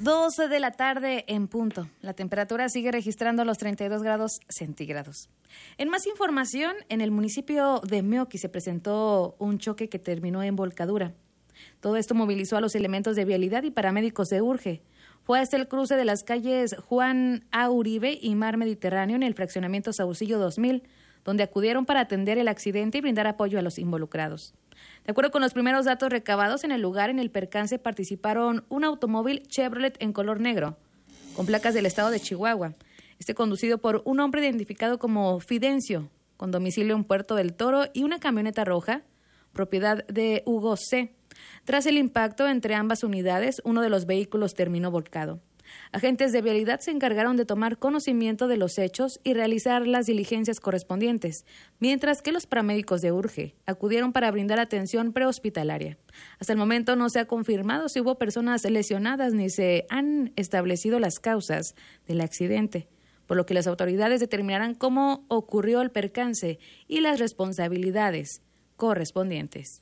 12 de la tarde en punto. La temperatura sigue registrando los 32 grados centígrados. En más información, en el municipio de Meoqui se presentó un choque que terminó en volcadura. Todo esto movilizó a los elementos de vialidad y paramédicos de Urge. Fue hasta el cruce de las calles Juan A. Uribe y Mar Mediterráneo en el fraccionamiento Saucillo 2000, donde acudieron para atender el accidente y brindar apoyo a los involucrados. De acuerdo con los primeros datos recabados en el lugar, en el percance participaron un automóvil Chevrolet en color negro, con placas del estado de Chihuahua, conducido por un hombre identificado como Fidencio, con domicilio en Puerto del Toro, y una camioneta roja, propiedad de Hugo C. Tras el impacto entre ambas unidades, uno de los vehículos terminó volcado. Agentes de vialidad se encargaron de tomar conocimiento de los hechos y realizar las diligencias correspondientes, mientras que los paramédicos de Urge acudieron para brindar atención prehospitalaria. Hasta el momento no se ha confirmado si hubo personas lesionadas ni se han establecido las causas del accidente, por lo que las autoridades determinarán cómo ocurrió el percance y las responsabilidades correspondientes.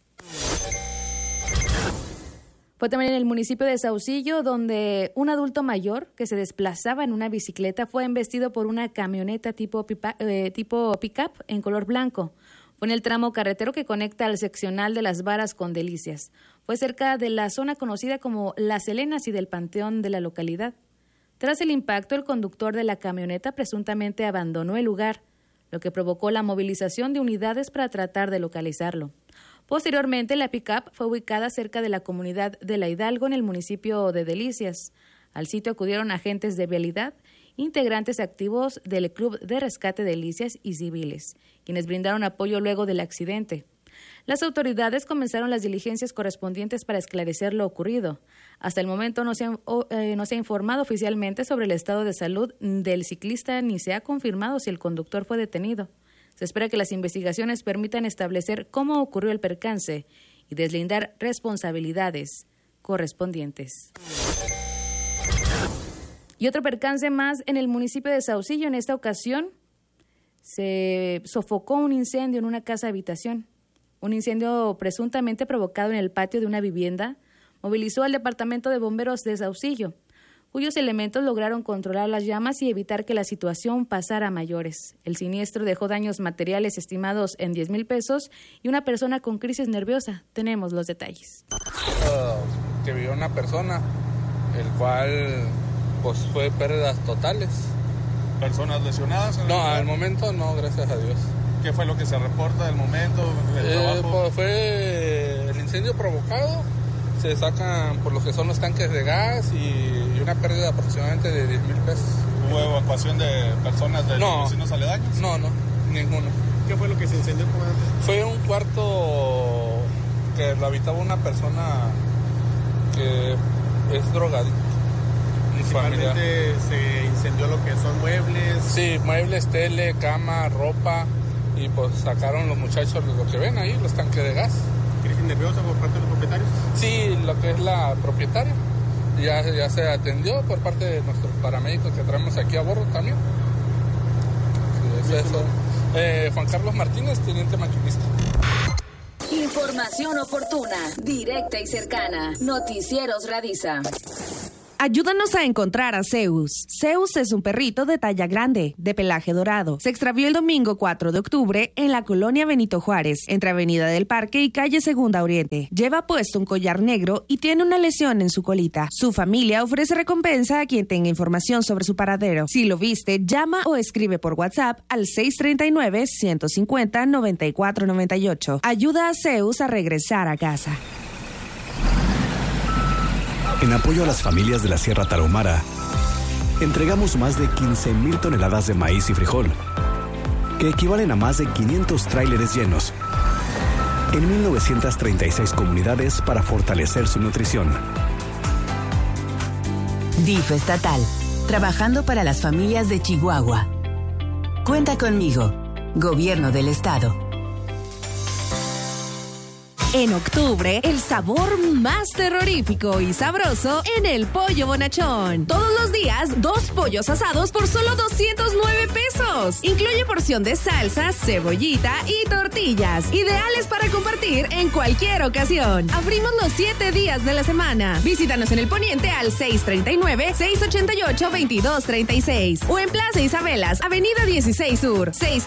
Fue también en el municipio de Saucillo, donde un adulto mayor que se desplazaba en una bicicleta fue embestido por una camioneta tipo pick-up en color blanco. Fue en el tramo carretero que conecta al seccional de Las Varas con Delicias. Fue cerca de la zona conocida como Las Helenas y del panteón de la localidad. Tras el impacto, el conductor de la camioneta presuntamente abandonó el lugar, lo que provocó la movilización de unidades para tratar de localizarlo. Posteriormente, la pick-up fue ubicada cerca de la comunidad de La Hidalgo en el municipio de Delicias. Al sitio acudieron agentes de vialidad, integrantes activos del Club de Rescate Delicias y civiles, quienes brindaron apoyo luego del accidente. Las autoridades comenzaron las diligencias correspondientes para esclarecer lo ocurrido. Hasta el momento no se ha informado oficialmente sobre el estado de salud del ciclista ni se ha confirmado si el conductor fue detenido. Se espera que las investigaciones permitan establecer cómo ocurrió el percance y deslindar responsabilidades correspondientes. Y otro percance más en el municipio de Saucillo. En esta ocasión se sofocó un incendio en una casa habitación. Un incendio presuntamente provocado en el patio de una vivienda movilizó al Departamento de Bomberos de Saucillo, cuyos elementos lograron controlar las llamas y evitar que la situación pasara a mayores. El siniestro dejó daños materiales estimados en 10,000 pesos y una persona con crisis nerviosa. Tenemos los detalles. Que vivió una persona, el cual pues fue pérdidas totales. ¿Personas lesionadas? No, al momento no, gracias a Dios. ¿Qué fue lo que se reporta del momento del trabajo? Pues fue el incendio provocado. Se sacan por lo que son los tanques de gas y una pérdida aproximadamente de 10,000 pesos. ¿Hubo evacuación de personas de los vecinos aledaños? No, ninguno. ¿Qué fue lo que se incendió, comandante? Fue un cuarto que lo habitaba una persona que es drogadicta. Principalmente se incendió lo que son muebles. Sí, muebles, tele, cama, ropa, y pues sacaron los muchachos lo que ven ahí, los tanques de gas. ¿Crisis nerviosa por parte de los propietarios? Sí, lo que es la propietaria. Ya se atendió por parte de nuestros paramédicos que traemos aquí a bordo también. Sí, es eso. Juan Carlos Martínez, teniente maquinista. Información oportuna, directa y cercana. Noticieros Radisa. Ayúdanos a encontrar a Zeus. Zeus es un perrito de talla grande, de pelaje dorado. Se extravió el domingo 4 de octubre en la colonia Benito Juárez, entre Avenida del Parque y calle Segunda Oriente. Lleva puesto un collar negro y tiene una lesión en su colita. Su familia ofrece recompensa a quien tenga información sobre su paradero. Si lo viste, llama o escribe por WhatsApp al 639-150-9498. Ayuda a Zeus a regresar a casa. En apoyo a las familias de la Sierra Tarahumara, entregamos más de 15,000 toneladas de maíz y frijol, que equivalen a más de 500 tráileres llenos, en 1,936 comunidades para fortalecer su nutrición. DIF estatal, trabajando para las familias de Chihuahua. Cuenta conmigo, Gobierno del Estado. En octubre, el sabor más terrorífico y sabroso en el Pollo Bonachón. Todos los días, 2 pollos asados por solo 209 pesos. Incluye porción de salsa, cebollita y tortillas. Ideales para compartir en cualquier ocasión. Abrimos los 7 días de la semana. Visítanos en el Poniente al 639-688-2236 o en Plaza Isabelas, Avenida 16 Sur,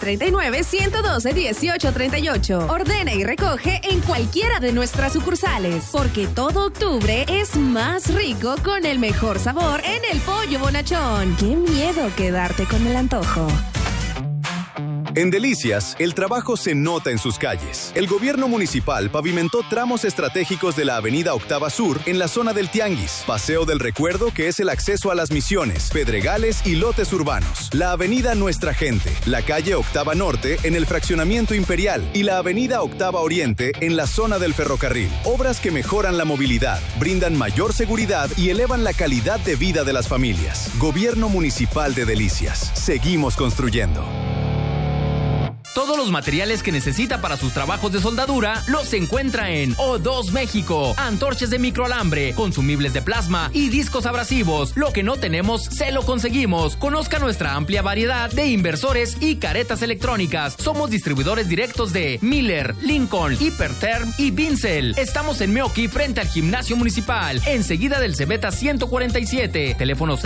639-112-1838. Ordena y recoge en cualquiera de nuestras sucursales, porque todo octubre es más rico con el mejor sabor en el Pollo Bonachón. ¡Qué miedo quedarte con el antojo! En Delicias, el trabajo se nota en sus calles. El gobierno municipal pavimentó tramos estratégicos de la avenida Octava Sur en la zona del Tianguis, Paseo del Recuerdo, que es el acceso a Las Misiones, Pedregales y lotes urbanos, la avenida Nuestra Gente, la calle Octava Norte en el fraccionamiento Imperial y la avenida Octava Oriente en la zona del ferrocarril. Obras que mejoran la movilidad, brindan mayor seguridad y elevan la calidad de vida de las familias. Gobierno Municipal de Delicias. Seguimos construyendo. Todos los materiales que necesita para sus trabajos de soldadura los encuentra en O2 México. Antorchas de microalambre, consumibles de plasma y discos abrasivos. Lo que no tenemos, se lo conseguimos. Conozca nuestra amplia variedad de inversores y caretas electrónicas. Somos distribuidores directos de Miller, Lincoln, Hiperterm y Vincel. Estamos en Meoqui, frente al Gimnasio Municipal, enseguida del Cebeta 147. Teléfono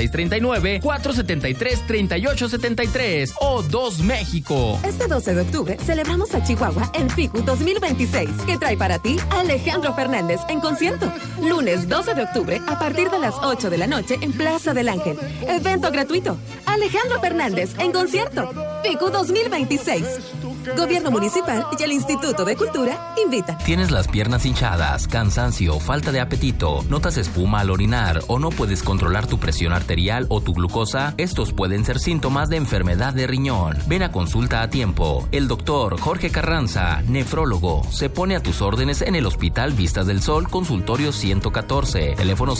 639-473-3873. O2 México. Este 12 de octubre celebramos a Chihuahua en FICU 2026, que trae para ti a Alejandro Fernández en concierto. Lunes 12 de octubre a partir de las 8 de la noche en Plaza del Ángel. Evento gratuito. Alejandro Fernández en concierto. FICU 2026. Gobierno Municipal y el Instituto de Cultura invitan. ¿Tienes las piernas hinchadas, cansancio, falta de apetito, notas espuma al orinar o no puedes controlar tu presión arterial o tu glucosa? Estos pueden ser síntomas de enfermedad de riñón. Ven a consulta a tiempo. El doctor Jorge Carranza, nefrólogo, se pone a tus órdenes en el Hospital Vistas del Sol, consultorio 114, teléfono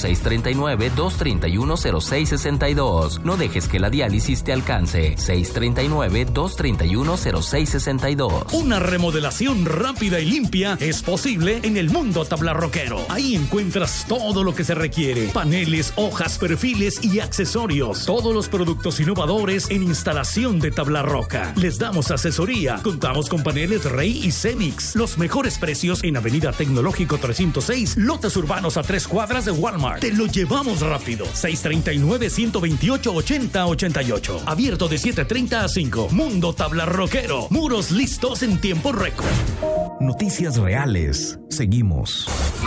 639-231-0662. No dejes que la diálisis te alcance. 639-231-0662. Una remodelación rápida y limpia es posible en el Mundo Tablarroquero. Ahí encuentras todo lo que se requiere: paneles, hojas, perfiles y accesorios. Todos los productos innovadores en instalación de tablarroca. Les damos asesoría. Contamos con paneles Rey y Cemix. Los mejores precios en Avenida Tecnológico 306, lotes urbanos a 3 cuadras de Walmart. Te lo llevamos rápido. 639-128-8088. Abierto de 7:30 a 5. Mundo Tablarroquero. Muros listos en tiempo récord. Noticias reales. Seguimos.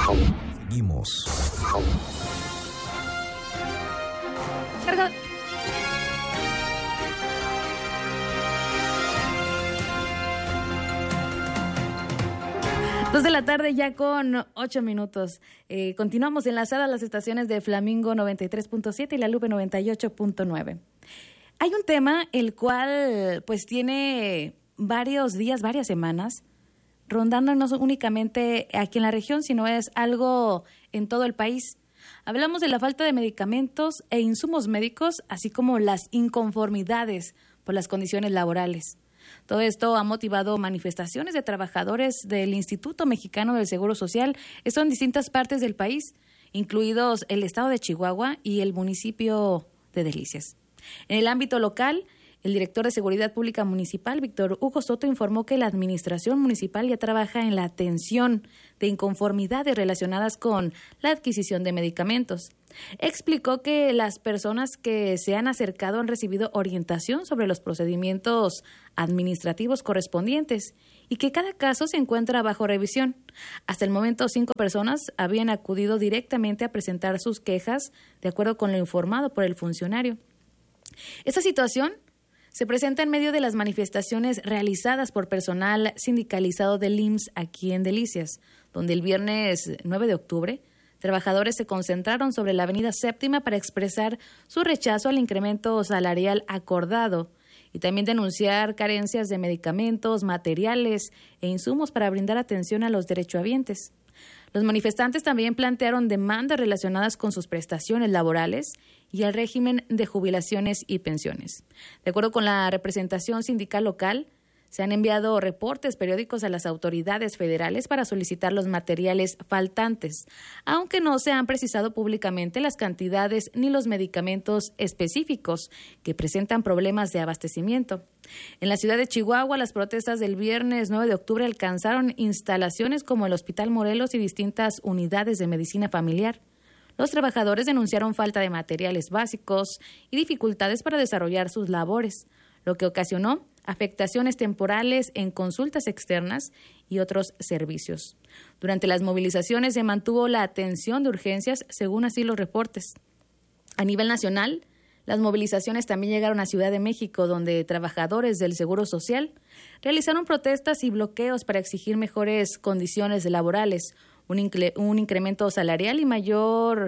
2 de la tarde ya con 8 minutos. Continuamos enlazadas a las estaciones de Flamingo 93.7 y La Lupe 98.9. Hay un tema el cual pues tiene varios días, varias semanas, rondando no únicamente aquí en la región, sino es algo en todo el país. Hablamos de la falta de medicamentos e insumos médicos, así como las inconformidades por las condiciones laborales. Todo esto ha motivado manifestaciones de trabajadores del Instituto Mexicano del Seguro Social, esto en distintas partes del país, incluidos el estado de Chihuahua y el municipio de Delicias. En el ámbito local, el director de Seguridad Pública Municipal, Víctor Hugo Soto, informó que la administración municipal ya trabaja en la atención de inconformidades relacionadas con la adquisición de medicamentos. Explicó que las personas que se han acercado han recibido orientación sobre los procedimientos administrativos correspondientes y que cada caso se encuentra bajo revisión. Hasta el momento, 5 personas habían acudido directamente a presentar sus quejas, de acuerdo con lo informado por el funcionario. Esta situación se presenta en medio de las manifestaciones realizadas por personal sindicalizado del IMSS aquí en Delicias, donde el viernes 9 de octubre, trabajadores se concentraron sobre la avenida Séptima para expresar su rechazo al incremento salarial acordado y también denunciar carencias de medicamentos, materiales e insumos para brindar atención a los derechohabientes. Los manifestantes también plantearon demandas relacionadas con sus prestaciones laborales y el régimen de jubilaciones y pensiones. De acuerdo con la representación sindical local, Se han enviado reportes periódicos a las autoridades federales para solicitar los materiales faltantes, aunque no se han precisado públicamente las cantidades ni los medicamentos específicos que presentan problemas de abastecimiento. En la ciudad de Chihuahua, las protestas del viernes 9 de octubre alcanzaron instalaciones como el Hospital Morelos y distintas unidades de medicina familiar. Los trabajadores denunciaron falta de materiales básicos y dificultades para desarrollar sus labores, lo que ocasionó afectaciones temporales en consultas externas y otros servicios. Durante las movilizaciones se mantuvo la atención de urgencias, según así los reportes. A nivel nacional, las movilizaciones también llegaron a Ciudad de México, donde trabajadores del Seguro Social realizaron protestas y bloqueos para exigir mejores condiciones laborales, un incremento salarial mayor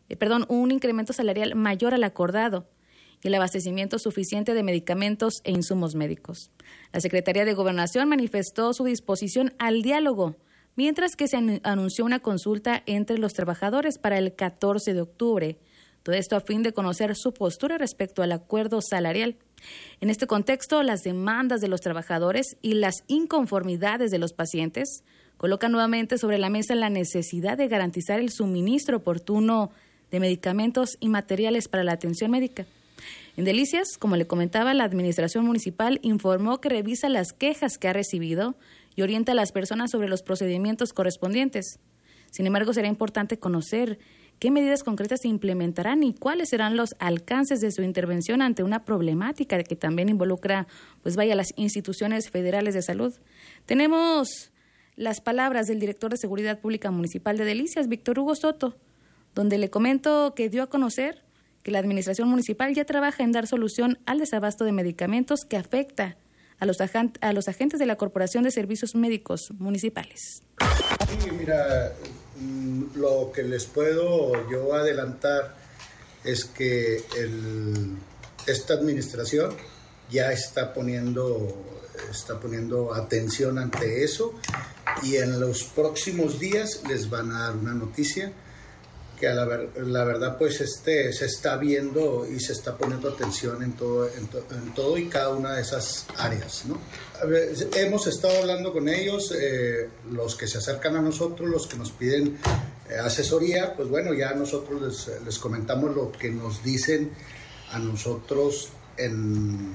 al acordado, y el abastecimiento suficiente de medicamentos e insumos médicos. La Secretaría de Gobernación manifestó su disposición al diálogo, mientras que se anunció una consulta entre los trabajadores para el 14 de octubre. Todo esto a fin de conocer su postura respecto al acuerdo salarial. En este contexto, las demandas de los trabajadores y las inconformidades de los pacientes colocan nuevamente sobre la mesa la necesidad de garantizar el suministro oportuno de medicamentos y materiales para la atención médica. En Delicias, como le comentaba, la Administración Municipal informó que revisa las quejas que ha recibido y orienta a las personas sobre los procedimientos correspondientes. Sin embargo, será importante conocer qué medidas concretas se implementarán y cuáles serán los alcances de su intervención ante una problemática que también involucra, las instituciones federales de salud. Tenemos las palabras del director de Seguridad Pública Municipal de Delicias, Víctor Hugo Soto, donde le comento que dio a conocer que la Administración Municipal ya trabaja en dar solución al desabasto de medicamentos que afecta a los agentes de la Corporación de Servicios Médicos Municipales. Sí, mira, lo que les puedo yo adelantar es que esta administración ya está poniendo atención ante eso, y en los próximos días les van a dar una noticia que la verdad se está viendo y se está poniendo atención en todo y cada una de esas áreas, ¿no? Hemos estado hablando con ellos, los que se acercan a nosotros, los que nos piden asesoría, pues bueno, ya nosotros les comentamos lo que nos dicen a nosotros en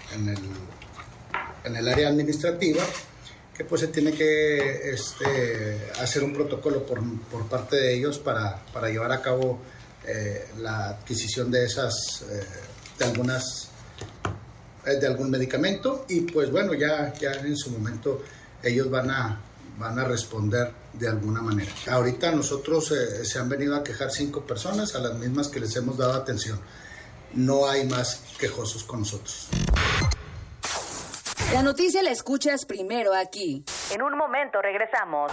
el área administrativa, que pues se tiene que hacer un protocolo por parte de ellos para llevar a cabo la adquisición de esas de algún medicamento, y pues bueno, ya en su momento ellos van a responder de alguna manera. Ahorita nosotros se han venido a quejar 5 personas, a las mismas que les hemos dado atención. No hay más quejosos con nosotros. La noticia la escuchas primero aquí. En un momento regresamos.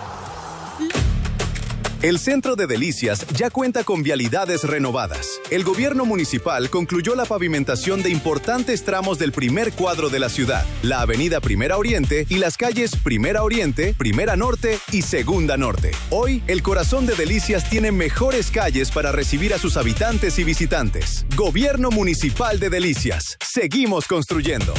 El Centro de Delicias ya cuenta con vialidades renovadas. El gobierno municipal concluyó la pavimentación de importantes tramos del primer cuadro de la ciudad, la avenida Primera Oriente y las calles Primera Oriente, Primera Norte y Segunda Norte. Hoy, el corazón de Delicias tiene mejores calles para recibir a sus habitantes y visitantes. Gobierno Municipal de Delicias. Seguimos construyendo.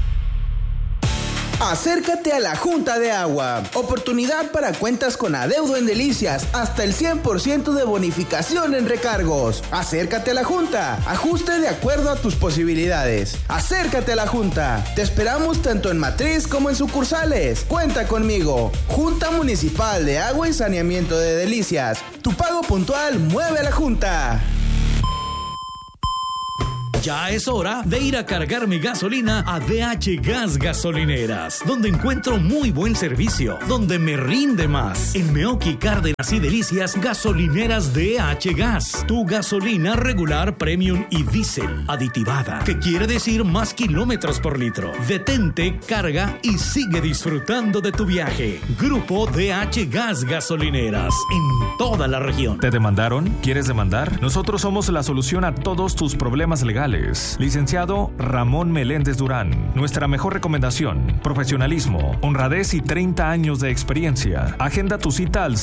Acércate a la Junta de Agua. Oportunidad para cuentas con adeudo en Delicias. Hasta el 100% de bonificación en recargos. Acércate a la Junta. Ajuste de acuerdo a tus posibilidades. Acércate a la Junta. Te esperamos tanto en matriz como en sucursales. Cuenta conmigo. Junta Municipal de Agua y Saneamiento de Delicias. Tu pago puntual mueve a la Junta. Ya es hora de ir a cargar mi gasolina a DH Gas Gasolineras, donde encuentro muy buen servicio, donde me rinde más. En Meoqui, Cárdenas y Delicias, gasolineras DH Gas. Tu gasolina regular, premium y diésel aditivada, que quiere decir más kilómetros por litro. Detente, carga y sigue disfrutando de tu viaje. Grupo DH Gas Gasolineras, en toda la región. ¿Te demandaron? ¿Quieres demandar? Nosotros somos la solución a todos tus problemas legales. laborales. Licenciado Ramón Meléndez Durán. Nuestra mejor recomendación: profesionalismo, honradez y 30 años de experiencia. Agenda tu cita al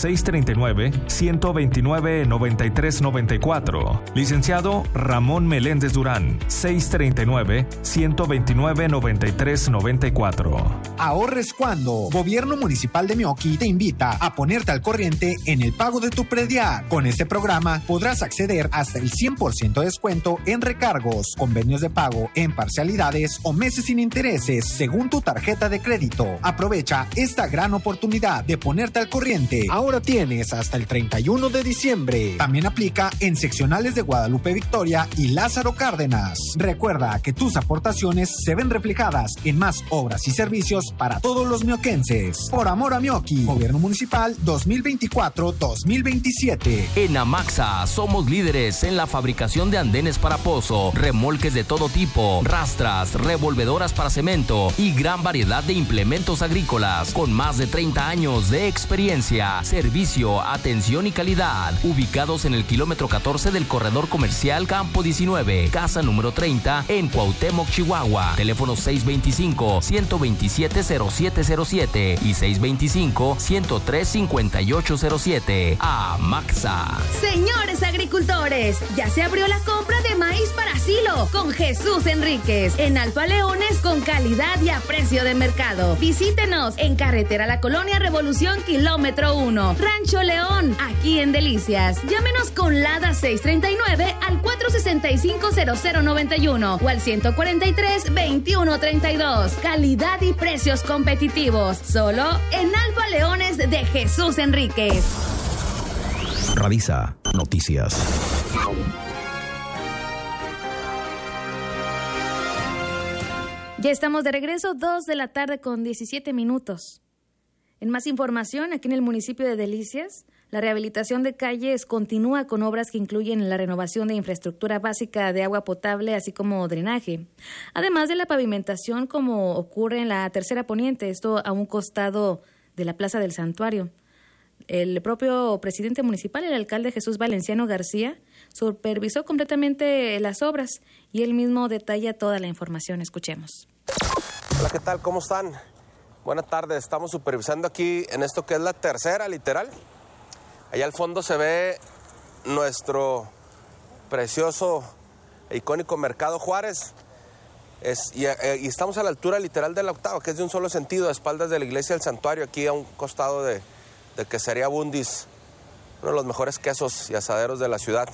639-129-9394. Licenciado Ramón Meléndez Durán. 639-129-9394. Ahorres cuando. Gobierno Municipal de Meoqui te invita a ponerte al corriente en el pago de tu predial. Con este programa podrás acceder hasta el 100% de descuento en recargos, convenios de pago en parcialidades o meses sin intereses según tu tarjeta de crédito. Aprovecha esta gran oportunidad de ponerte al corriente. Ahora tienes hasta el 31 de diciembre. También aplica en seccionales de Guadalupe Victoria y Lázaro Cárdenas. Recuerda que tus aportaciones se ven reflejadas en más obras y servicios para todos los mioquenses. Por amor a Meoqui, Gobierno Municipal 2024-2027. En Amaxa somos líderes en la fabricación de andenes para pozo, remolques de todo tipo, rastras, revolvedoras para cemento y gran variedad de implementos agrícolas con más de 30 años de experiencia, servicio, atención y calidad. Ubicados en el kilómetro 14 del corredor comercial Campo 19, casa número 30 en Cuauhtémoc, Chihuahua. Teléfono 625-127-0707 y 625-103-5807. Amaxa. Señores agricultores, ya se abrió la compra de maíz para silo con Jesús Enríquez en Alfa Leones con calidad y a precio de mercado. Visítenos en Carretera La Colonia Revolución kilómetro 1, Rancho León, aquí en Delicias. Llámenos con LADA 639 al 465-0091 o al 143-2132. Calidad y precios competitivos, solo en Alfa Leones de Jesús Enríquez. Radisa Noticias. Ya estamos de regreso, 2 de la tarde con 17 minutos. En más información, aquí en el municipio de Delicias, la rehabilitación de calles continúa con obras que incluyen la renovación de infraestructura básica de agua potable, así como drenaje. Además de la pavimentación, como ocurre en la tercera poniente, esto a un costado de la Plaza del Santuario. El propio presidente municipal, el alcalde Jesús Valenciano García, supervisó completamente las obras y él mismo detalla toda la información. Escuchemos. Hola, ¿qué tal? ¿Cómo están? Buenas tardes. Estamos supervisando aquí en esto que es la tercera, literal. Allá al fondo se ve nuestro precioso e icónico Mercado Juárez. Y estamos a la altura literal de la octava, que es de un solo sentido, a espaldas de la iglesia del Santuario, aquí a un costado de Quesería Bundis, uno de los mejores quesos y asaderos de la ciudad.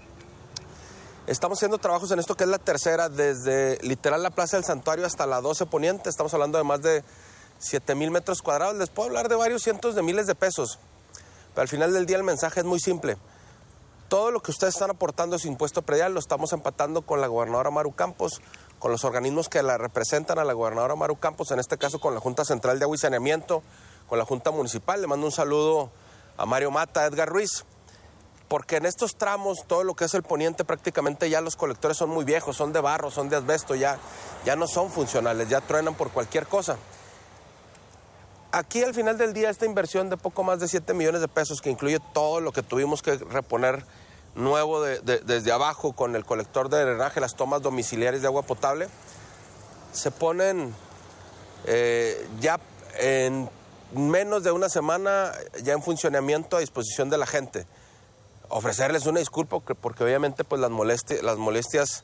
Estamos haciendo trabajos en esto que es la tercera, desde literal la Plaza del Santuario hasta la 12 Poniente. Estamos hablando de más de 7,000 metros cuadrados. Les puedo hablar de varios cientos de miles de pesos, pero al final del día el mensaje es muy simple. Todo lo que ustedes están aportando a su impuesto predial lo estamos empatando con la gobernadora Maru Campos, con los organismos que la representan a la gobernadora Maru Campos, en este caso con la Junta Central de Agua y Saneamiento, con la Junta Municipal. Le mando un saludo a Mario Mata, a Edgar Ruiz, porque en estos tramos, todo lo que es el poniente, prácticamente ya los colectores son muy viejos, son de barro, son de asbesto, ya no son funcionales, ya truenan por cualquier cosa. Aquí al final del día esta inversión de poco más de 7 millones de pesos, que incluye todo lo que tuvimos que reponer nuevo desde abajo con el colector de drenaje, las tomas domiciliarias de agua potable, se ponen ya en menos de una semana ya en funcionamiento a disposición de la gente. Ofrecerles una disculpa porque obviamente pues las molestias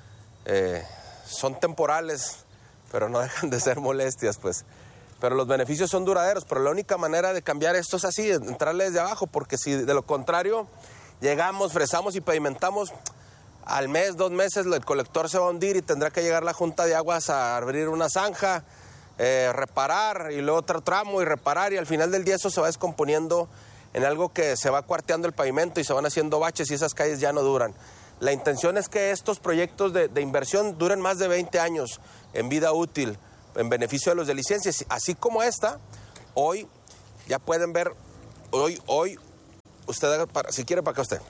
son temporales, pero no dejan de ser molestias, pues. Pero los beneficios son duraderos, pero la única manera de cambiar esto es así, entrarle desde abajo, porque si de lo contrario llegamos, fresamos y pavimentamos, al mes, 2 meses el colector se va a hundir y tendrá que llegar la Junta de Aguas a abrir una zanja, reparar y luego otro tramo y reparar, y al final del día eso se va descomponiendo en algo que se va cuarteando el pavimento y se van haciendo baches y esas calles ya no duran. La intención es que estos proyectos de inversión duren más de 20 años en vida útil, en beneficio de los delicienses, así como esta. Hoy ya pueden ver, hoy usted, si quiere para que usted,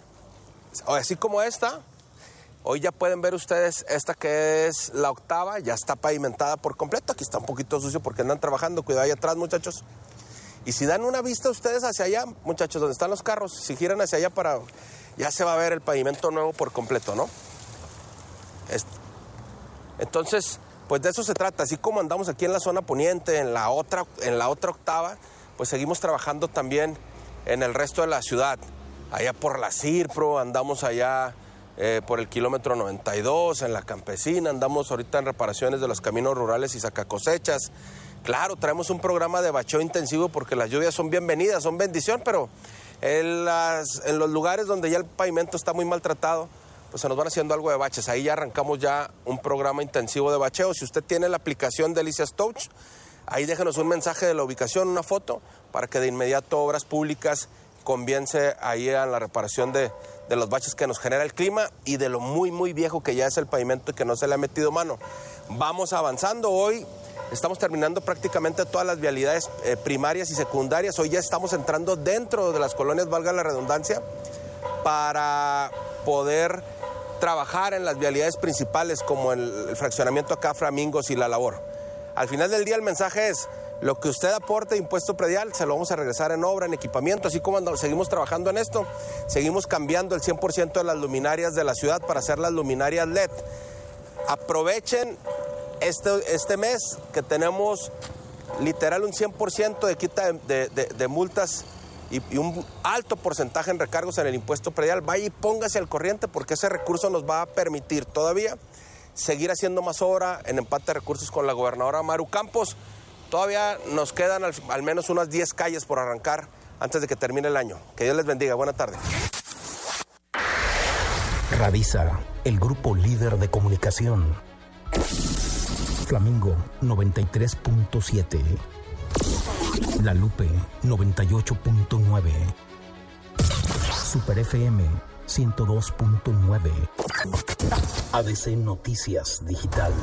así como esta, hoy ya pueden ver ustedes esta que es la octava, ya está pavimentada por completo. Aquí está un poquito sucio porque andan trabajando, cuidado ahí atrás, muchachos. Y si dan una vista ustedes hacia allá, muchachos, donde están los carros, si giran hacia allá ya se va a ver el pavimento nuevo por completo, ¿no? Entonces, pues de eso se trata. Así como andamos aquí en la zona poniente, en la otra octava, pues seguimos trabajando también en el resto de la ciudad. Allá por la CIRPRO, andamos allá por el kilómetro 92, en la Campesina, andamos ahorita en reparaciones de los caminos rurales y sacacosechas. Claro, traemos un programa de bacheo intensivo porque las lluvias son bienvenidas, son bendición, pero en los lugares donde ya el pavimento está muy maltratado, pues se nos van haciendo algo de baches. Ahí ya arrancamos ya un programa intensivo de bacheo. Si usted tiene la aplicación Delicias Touch, ahí déjenos un mensaje de la ubicación, una foto, para que de inmediato Obras Públicas comience ahí a la reparación de los baches que nos genera el clima y de lo muy, muy viejo que ya es el pavimento y que no se le ha metido mano. Vamos avanzando. Hoy estamos terminando prácticamente todas las vialidades primarias y secundarias. Hoy ya estamos entrando dentro de las colonias, valga la redundancia, para poder trabajar en las vialidades principales como el fraccionamiento acá, Flamingos y La Labor. Al final del día el mensaje es: lo que usted aporte de impuesto predial se lo vamos a regresar en obra, en equipamiento. Así como seguimos trabajando en esto, seguimos cambiando el 100% de las luminarias de la ciudad para hacer las luminarias LED. Aprovechen este mes que tenemos literal un 100% de quita de multas y un alto porcentaje en recargos en el impuesto predial. Vaya y póngase al corriente porque ese recurso nos va a permitir todavía seguir haciendo más obra en empate de recursos con la gobernadora Maru Campos. Todavía nos quedan al menos unas 10 calles por arrancar antes de que termine el año. Que Dios les bendiga. Buena tarde. Radisa, el grupo líder de comunicación. Flamingo 93.7. La Lupe 98.9. Super FM 102.9. ADC Noticias Digital.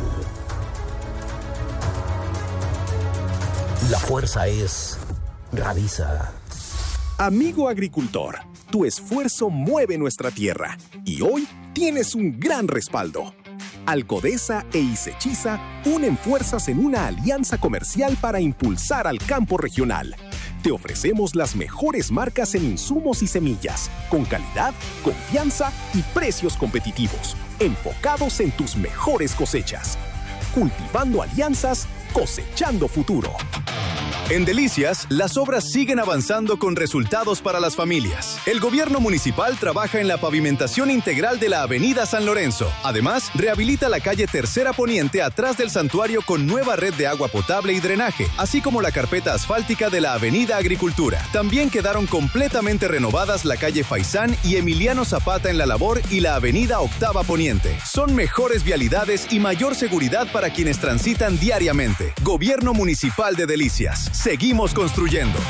La fuerza es Radisa. Amigo agricultor, tu esfuerzo mueve nuestra tierra y hoy tienes un gran respaldo. Alcodesa e Isechiza unen fuerzas en una alianza comercial para impulsar al campo regional. Te ofrecemos las mejores marcas en insumos y semillas, con calidad, confianza y precios competitivos, enfocados en tus mejores cosechas. Cultivando alianzas, cosechando futuro. En Delicias, las obras siguen avanzando con resultados para las familias. El gobierno municipal trabaja en la pavimentación integral de la avenida San Lorenzo. Además, rehabilita la calle Tercera Poniente atrás del santuario con nueva red de agua potable y drenaje, así como la carpeta asfáltica de la avenida Agricultura. También quedaron completamente renovadas la calle Faisán y Emiliano Zapata en La Labor y la avenida Octava Poniente. Son mejores vialidades y mayor seguridad para quienes transitan diariamente. Gobierno Municipal de Delicias. Seguimos construyendo.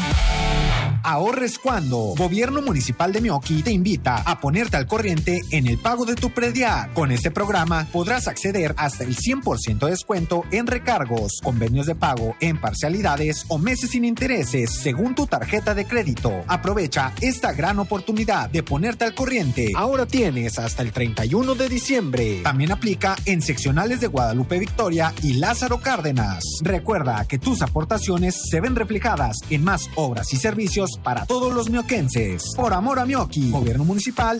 Ahorres cuando. Gobierno Municipal de Meoqui te invita a ponerte al corriente en el pago de tu predial. Con este programa podrás acceder hasta el 100% de descuento en recargos, convenios de pago en parcialidades o meses sin intereses según tu tarjeta de crédito. Aprovecha esta gran oportunidad de ponerte al corriente. Ahora tienes hasta el 31 de diciembre. También aplica en seccionales de Guadalupe Victoria y Lázaro Cárdenas. Recuerda que tus aportaciones se ven reflejadas en más obras y servicios para todos los mioquenses. Por amor a Meoqui, Gobierno Municipal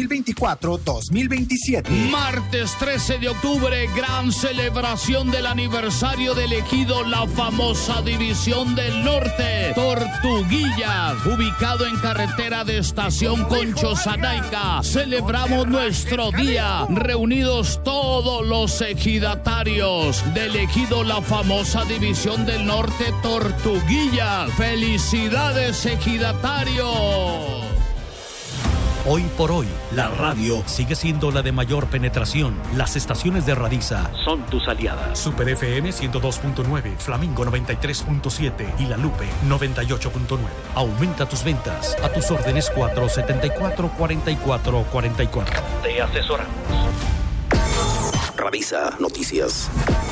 2024-2027. Martes 13 de octubre, gran celebración del aniversario del ejido La Famosa División del Norte, Tortuguilla, ubicado en carretera de Estación Concho-Zanaica. Celebramos nuestro día, reunidos todos los ejidatarios del ejido La Famosa División del Norte, Tortuguilla. ¡Felicidades, ejidatario! Hoy por hoy, la radio sigue siendo la de mayor penetración. Las estaciones de Radisa son tus aliadas. Super FM 102.9, Flamingo 93.7 y La Lupe 98.9. Aumenta tus ventas. A tus órdenes 474-4444. Te asesoramos. Radisa Noticias.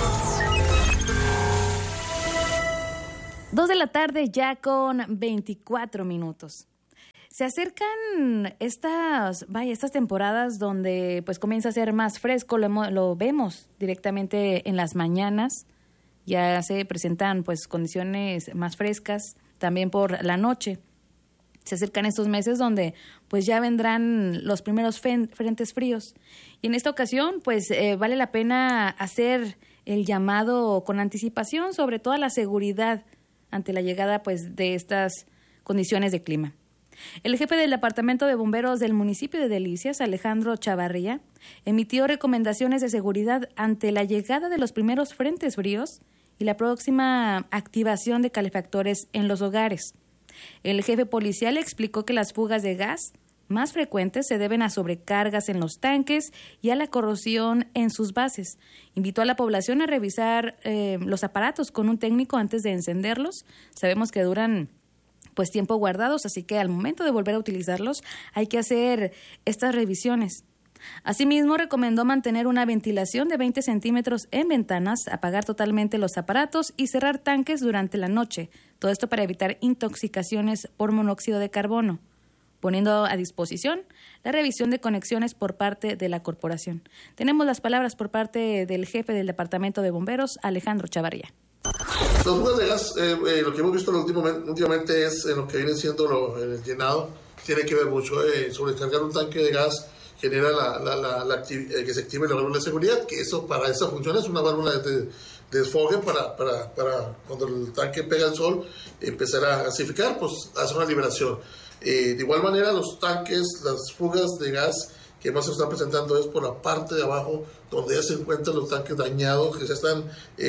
2 de la tarde ya con 24 minutos. Se acercan estas temporadas donde pues comienza a ser más fresco, lo vemos directamente en las mañanas, ya se presentan pues condiciones más frescas, también por la noche. Se acercan estos meses donde pues ya vendrán los primeros frentes fríos. Y en esta ocasión pues vale la pena hacer el llamado con anticipación, sobre todo a la seguridad ante la llegada pues de estas condiciones de clima. El jefe del Departamento de Bomberos del municipio de Delicias, Alejandro Chavarría, emitió recomendaciones de seguridad ante la llegada de los primeros frentes fríos y la próxima activación de calefactores en los hogares. El jefe policial explicó que las fugas de gas más frecuentes se deben a sobrecargas en los tanques y a la corrosión en sus bases. Invitó a la población a revisar los aparatos con un técnico antes de encenderlos. Sabemos que duran pues tiempo guardados, así que al momento de volver a utilizarlos hay que hacer estas revisiones. Asimismo, recomendó mantener una ventilación de 20 centímetros en ventanas, apagar totalmente los aparatos y cerrar tanques durante la noche. Todo esto para evitar intoxicaciones por monóxido de carbono, poniendo a disposición la revisión de conexiones por parte de la corporación. Tenemos las palabras por parte del jefe del Departamento de Bomberos, Alejandro Chavarría. Las fugas de gas, lo que hemos visto últimamente es en lo que viene siendo el llenado, tiene que ver mucho. Sobrecargar un tanque de gas genera que se active la válvula de seguridad, que eso para esa función es una válvula de desfogue para cuando el tanque pega el sol empezar a gasificar, pues hace una liberación. De igual manera los tanques, las fugas de gas que más se están presentando es por la parte de abajo, donde ya se encuentran los tanques dañados, que ya están,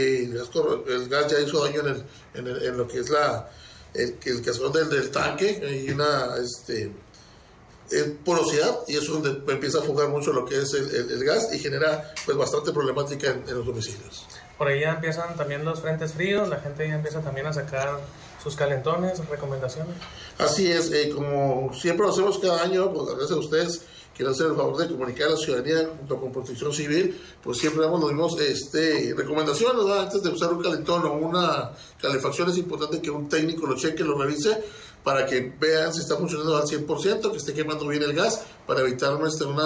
el gas ya hizo daño en lo que es el cascarón del tanque, y una porosidad, y eso es donde empieza a fugar mucho lo que es el gas y genera pues bastante problemática en los domicilios. Por ahí ya empiezan también los frentes fríos, la gente ya empieza también a sacar sus calentones, recomendaciones. Así es, como siempre lo hacemos cada año, pues gracias a ustedes quiero hacer el favor de comunicar a la ciudadanía junto con Protección Civil, pues siempre damos los mismos recomendaciones, ¿verdad? Antes de usar un calentón o una calefacción es importante que un técnico lo cheque, lo revise, para que vean si está funcionando al 100%, que esté quemando bien el gas, para evitar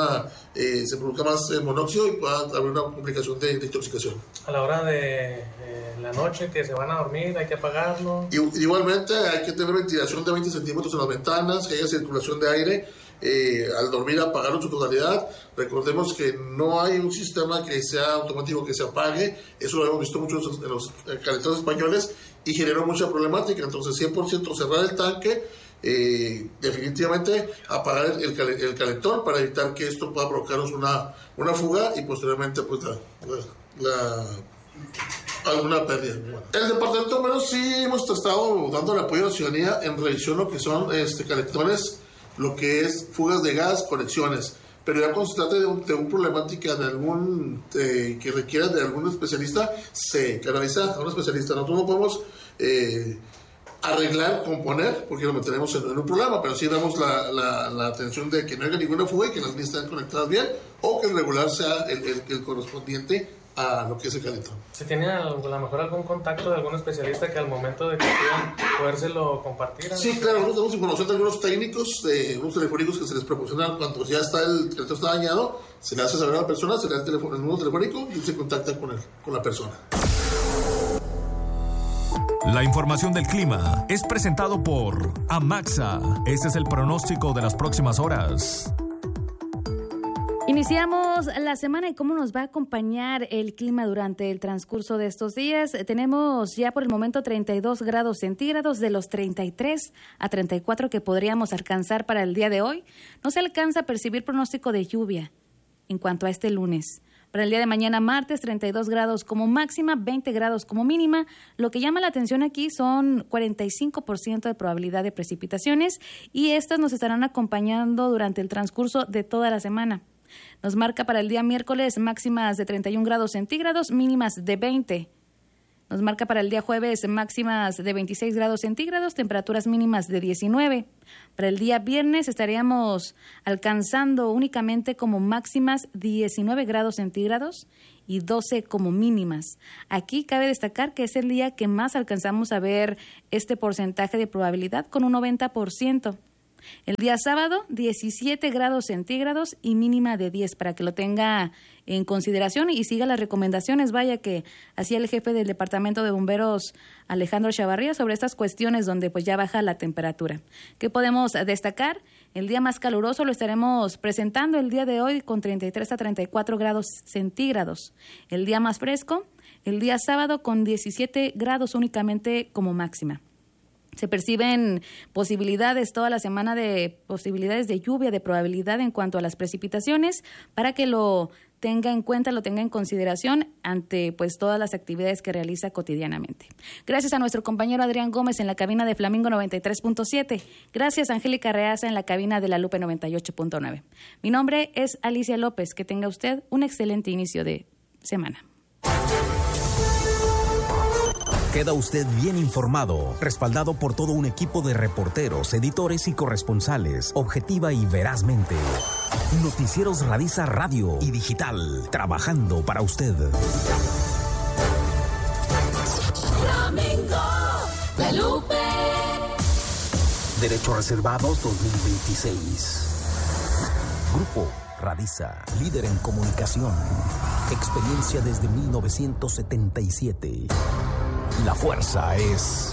se produzca más monóxido y pueda haber una complicación de intoxicación. A la hora de la noche que se van a dormir, hay que apagarlo. Igualmente hay que tener ventilación de 20 centímetros en las ventanas, que haya circulación de aire. Al dormir apagarlo en su totalidad. Recordemos que no hay un sistema que sea automático que se apague, eso lo hemos visto mucho en los calentones españoles y generó mucha problemática. Entonces 100% cerrar el tanque, definitivamente apagar el calentón para evitar que esto pueda provocarnos una fuga y posteriormente pues alguna pérdida. Bueno, el departamento de bomberos sí hemos estado dando el apoyo a la ciudadanía en revisión lo que son calentones, lo que es fugas de gas, conexiones, pero ya cuando se trata de un problemática de algún que requiera de algún especialista, se canaliza a un especialista. Nosotros no podemos arreglar, componer, porque lo mantenemos en un problema, pero sí damos la atención de que no haya ninguna fuga y que las líneas estén conectadas bien, o que el regular sea el correspondiente a lo que es el calentón. ¿Se tiene a lo mejor algún contacto de algún especialista que al momento de que quieran podérselo compartir? Sí, claro, nosotros tenemos información de algunos técnicos, de unos telefónicos que se les proporcionan cuando ya está el calentón está dañado, se le hace saber a la persona, se le da el número telefónico y se contacta con la persona. La información del clima es presentado por Amaxa. Este es el pronóstico de las próximas horas. Iniciamos la semana y cómo nos va a acompañar el clima durante el transcurso de estos días. Tenemos ya por el momento 32 grados centígrados, de los 33 a 34 que podríamos alcanzar para el día de hoy. No se alcanza a percibir pronóstico de lluvia en cuanto a este lunes. Para el día de mañana, martes, 32 grados como máxima, 20 grados como mínima. Lo que llama la atención aquí son 45% de probabilidad de precipitaciones y estas nos estarán acompañando durante el transcurso de toda la semana. Nos marca para el día miércoles máximas de 31 grados centígrados, mínimas de 20. Nos marca para el día jueves máximas de 26 grados centígrados, temperaturas mínimas de 19. Para el día viernes estaríamos alcanzando únicamente como máximas 19 grados centígrados y 12 como mínimas. Aquí cabe destacar que es el día que más alcanzamos a ver este porcentaje de probabilidad con un 90%. El día sábado, 17 grados centígrados y mínima de 10, para que lo tenga en consideración y siga las recomendaciones, vaya, que hacía el jefe del Departamento de Bomberos, Alejandro Chavarría, sobre estas cuestiones donde pues ya baja la temperatura. ¿Qué podemos destacar? El día más caluroso lo estaremos presentando el día de hoy con 33 a 34 grados centígrados. El día más fresco, el día sábado con 17 grados únicamente como máxima. Se perciben posibilidades toda la semana de posibilidades de lluvia, de probabilidad en cuanto a las precipitaciones, para que lo tenga en cuenta, lo tenga en consideración ante pues todas las actividades que realiza cotidianamente. Gracias a nuestro compañero Adrián Gómez en la cabina de Flamingo 93.7. Gracias a Angélica Reaza en la cabina de La Lupe 98.9. Mi nombre es Alicia López. Que tenga usted un excelente inicio de semana. Queda usted bien informado, respaldado por todo un equipo de reporteros, editores y corresponsales, objetiva y verazmente. Noticieros Radiza Radio y Digital, trabajando para usted. Flamingo, La Lupe. Derechos Reservados 2026. Grupo Radiza, líder en comunicación. Experiencia desde 1977. La fuerza es...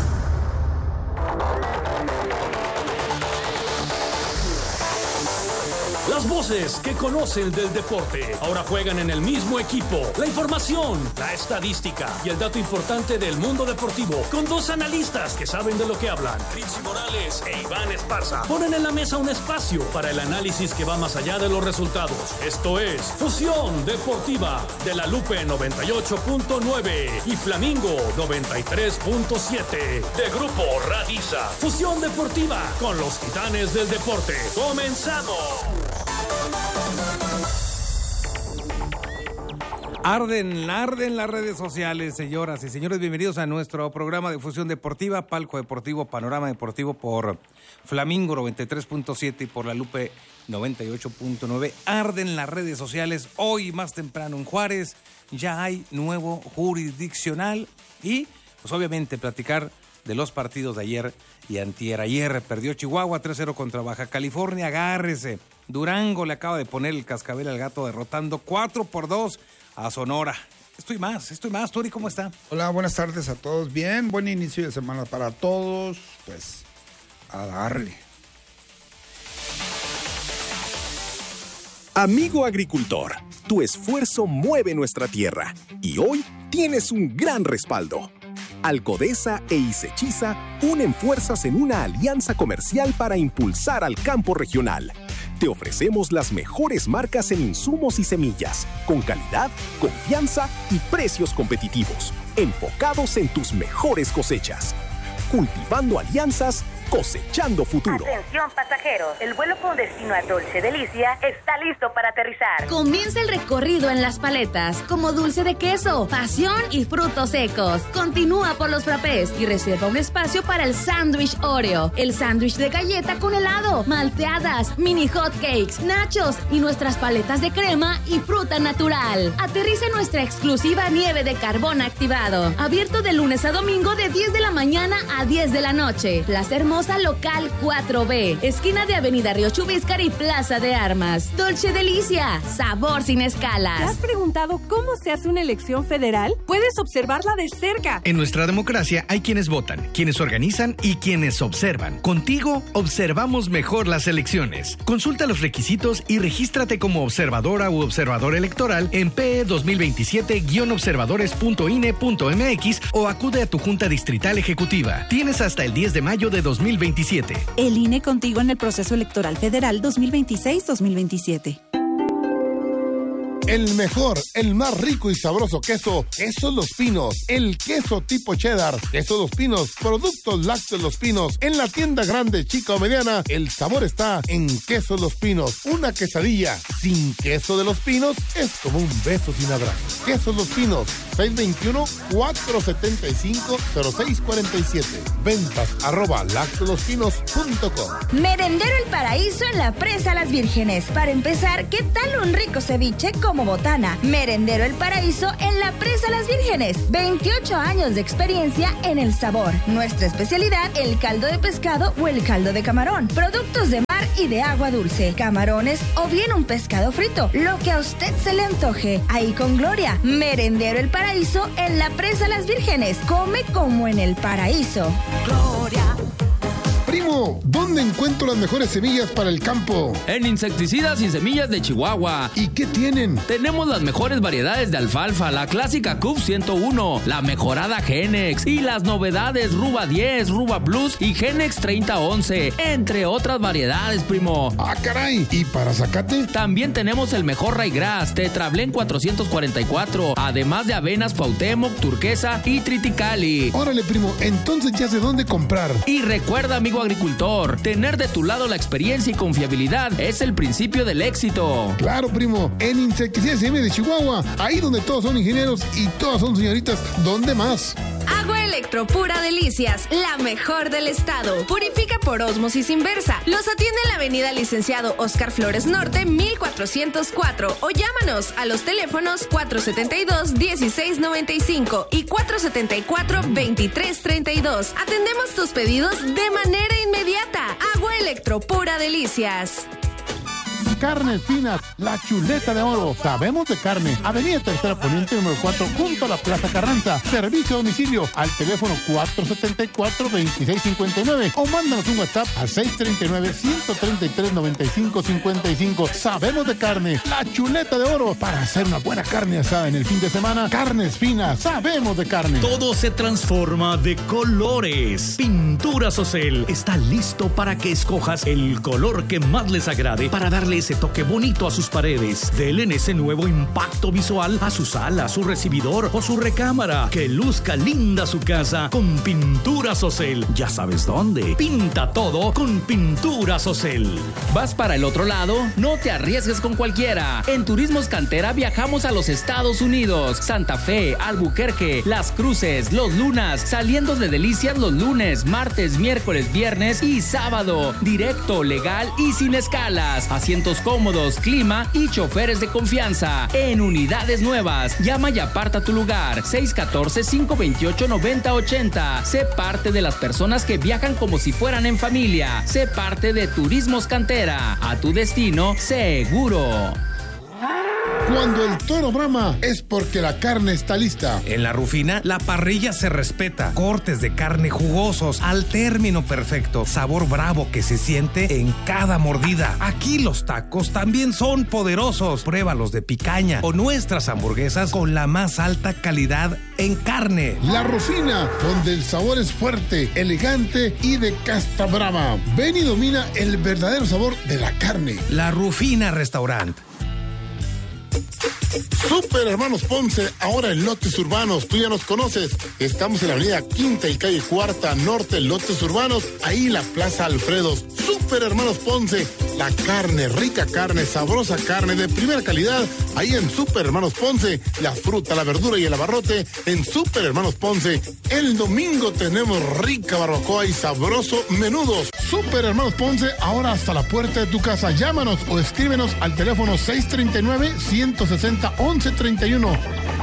Las voces que conocen del deporte ahora juegan en el mismo equipo. La información, la estadística y el dato importante del mundo deportivo, con dos analistas que saben de lo que hablan, Richie Morales e Iván Esparza, ponen en la mesa un espacio para el análisis que va más allá de los resultados. Esto es Fusión Deportiva de La Lupe 98.9 y Flamingo 93.7 de Grupo Radiza. Fusión Deportiva con los titanes del deporte. ¡Comenzamos! Arden las redes sociales, señoras y señores. Bienvenidos a nuestro programa de Fusión Deportiva, Palco Deportivo, Panorama Deportivo por Flamingo 93.7 y por La Lupe 98.9. Arden las redes sociales. Hoy, más temprano en Juárez, ya hay nuevo jurisdiccional y, pues obviamente, platicar de los partidos de ayer y antier. Ayer perdió Chihuahua 3-0 contra Baja California. Agárrese. Durango le acaba de poner el cascabel al gato, derrotando 4-2 a Sonora. Estoy más. Turi, ¿cómo está? Hola, buenas tardes a todos. Bien, buen inicio de semana para todos. Pues, a darle. Amigo agricultor, tu esfuerzo mueve nuestra tierra y hoy tienes un gran respaldo. Alcodesa e Isechiza unen fuerzas en una alianza comercial para impulsar al campo regional. Te ofrecemos las mejores marcas en insumos y semillas, con calidad, confianza y precios competitivos, enfocados en tus mejores cosechas. Cultivando alianzas, cosechando futuro. Atención pasajeros, el vuelo con destino a Dulce Delicia está listo para aterrizar. Comienza el recorrido en Las Paletas, como dulce de queso, pasión y frutos secos. Continúa por los frappés y reserva un espacio para el sándwich Oreo, el sándwich de galleta con helado, malteadas, mini hot cakes, nachos y nuestras paletas de crema y fruta natural. Aterriza en nuestra exclusiva nieve de carbón activado, abierto de lunes a domingo de 10 de la mañana a 10 de la noche. Plaza Hermosa Local 4B, esquina de Avenida Río Chubíscar y Plaza de Armas. Dulce Delicia, sabor sin escalas. ¿Te has preguntado cómo se hace una elección federal? Puedes observarla de cerca. En nuestra democracia hay quienes votan, quienes organizan y quienes observan. Contigo observamos mejor las elecciones. Consulta los requisitos y regístrate como observadora u observador electoral en PE 2027-observadores.ine.mx o acude a tu Junta Distrital Ejecutiva. Tienes hasta el 10 de mayo de 2027. El INE contigo en el proceso electoral federal 2026-2027. El mejor, el más rico y sabroso queso, Queso Los Pinos. El queso tipo cheddar, Queso Los Pinos, productos lácteos Los Pinos. En la tienda grande, chica o mediana, el sabor está en Queso Los Pinos. Una quesadilla sin queso de Los Pinos es como un beso sin abrazo. Queso Los Pinos, 621-475-0647. Ventas @lactolospinos.com. Merendero El Paraíso en la Presa Las Vírgenes. Para empezar, ¿qué tal un rico ceviche con como botana. Merendero El Paraíso en la Presa Las Vírgenes. 28 años de experiencia en el sabor. Nuestra especialidad, el caldo de pescado o el caldo de camarón. Productos de mar y de agua dulce. Camarones o bien un pescado frito. Lo que a usted se le antoje. Ahí con Gloria. Merendero El Paraíso en la Presa Las Vírgenes. Come como en el paraíso. Gloria. Primo, ¿dónde encuentro las mejores semillas para el campo? En Insecticidas y Semillas de Chihuahua. ¿Y qué tienen? Tenemos las mejores variedades de alfalfa, la clásica CUP 101, la mejorada Genex y las novedades Ruba 10, Ruba Plus y Genex 3011, entre otras variedades, primo. ¡Ah, caray! ¿Y para zacate? También tenemos el mejor Raygrass, Tetrablén 444, además de avenas Cuauhtémoc, Turquesa y Triticali. Órale, primo, entonces ya sé dónde comprar. Y recuerda, amigo agricultor, tener de tu lado la experiencia y confiabilidad es el principio del éxito. Claro, primo, en Insecticidas y Semillas de Chihuahua, ahí donde todos son ingenieros y todas son señoritas, ¿dónde más? Agua Electro Pura Delicias, la mejor del estado. Purifica por ósmosis inversa. Los atiende en la avenida Licenciado Oscar Flores Norte, 1404. O llámanos a los teléfonos 472-1695 y 474-2332. Atendemos tus pedidos de manera inmediata. Agua Electro Pura Delicias. Carnes Finas, la chuleta de oro. Sabemos de carne. Avenida Tercera Poniente número 4, junto a la Plaza Carranza. Servicio a domicilio al teléfono 474-2659 o mándanos un WhatsApp al 639-133-9555. Sabemos de carne, la chuleta de oro. Para hacer una buena carne asada en el fin de semana, Carnes Finas, sabemos de carne. Todo se transforma de colores. Pinturas Ocel está listo para que escojas el color que más les agrade para darle ese toque bonito a sus paredes. Denle ese nuevo impacto visual a su sala, su recibidor o su recámara. Que luzca linda su casa con Pinturas Ocel. Ya sabes dónde. Pinta todo con Pinturas Ocel. ¿Vas para el otro lado? No te arriesgues con cualquiera. En Turismos Cantera viajamos a los Estados Unidos, Santa Fe, Albuquerque, Las Cruces, Los Lunas, saliendo de Delicias los lunes, martes, miércoles, viernes y sábado. Directo, legal y sin escalas. Asientos cómodos, clima y choferes de confianza. En unidades nuevas. Llama y aparta tu lugar. 614-528-9080. Sé parte de las personas que viajan como si fueran en familia. Sé parte de Turismos Cantera. A tu destino seguro. Cuando el toro brama es porque la carne está lista. En La Rufina, la parrilla se respeta. Cortes de carne jugosos al término perfecto. Sabor bravo que se siente en cada mordida. Aquí los tacos también son poderosos. Pruébalos de picaña o nuestras hamburguesas con la más alta calidad en carne. La Rufina, donde el sabor es fuerte, elegante y de casta brava. Ven y domina el verdadero sabor de la carne. La Rufina Restaurant. Super Hermanos Ponce, ahora en Lotes Urbanos, tú ya nos conoces. Estamos en la avenida Quinta y calle Cuarta Norte, Lotes Urbanos, ahí la Plaza Alfredos. Super Hermanos Ponce, la carne, rica carne, sabrosa carne de primera calidad, ahí en Super Hermanos Ponce. La fruta, la verdura y el abarrote en Super Hermanos Ponce. El domingo tenemos rica barbacoa y sabroso menudos. Super Hermanos Ponce, ahora hasta la puerta de tu casa. Llámanos o escríbenos al teléfono 639-160-1131.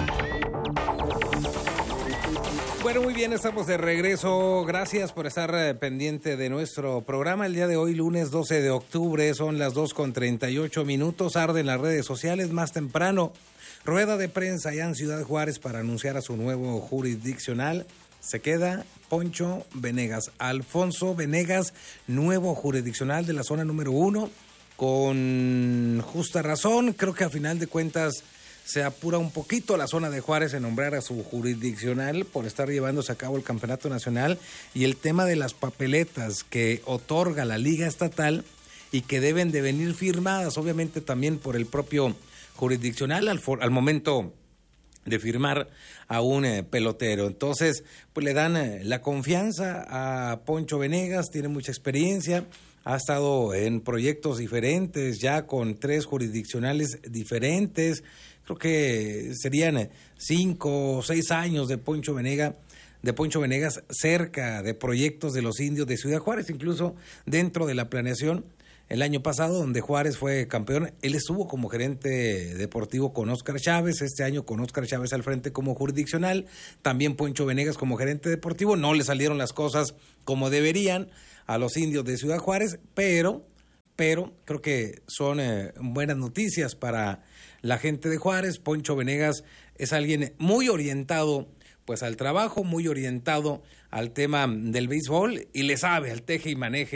Bueno, muy bien, estamos de regreso. Gracias por estar pendiente de nuestro programa. El día de hoy, lunes 12 de octubre, son las 2:38. Arden las redes sociales. Más temprano, rueda de prensa allá en Ciudad Juárez para anunciar a su nuevo jurisdiccional. Se queda Poncho Venegas. Alfonso Venegas, nuevo jurisdiccional de la zona número 1. Con justa razón, creo que a final de cuentas se apura un poquito la zona de Juárez en nombrar a su jurisdiccional por estar llevándose a cabo el campeonato nacional y el tema de las papeletas que otorga la Liga Estatal y que deben de venir firmadas, obviamente también por el propio jurisdiccional al momento de firmar a un pelotero. Entonces, pues le dan la confianza a Poncho Venegas, tiene mucha experiencia, ha estado en proyectos diferentes, ya con 3 jurisdiccionales diferentes. Creo que serían 5 o 6 años de Poncho Venegas cerca de proyectos de los indios de Ciudad Juárez, incluso dentro de la planeación. el año pasado, donde Juárez fue campeón. Él estuvo como gerente deportivo con Óscar Chávez, este año con Óscar Chávez al frente como jurisdiccional, también Poncho Venegas como gerente deportivo. No le salieron las cosas como deberían a los Indios de Ciudad Juárez, pero creo que son buenas noticias para la gente de Juárez. Poncho Venegas es alguien muy orientado pues al trabajo, muy orientado al tema del béisbol y le sabe al teje y maneje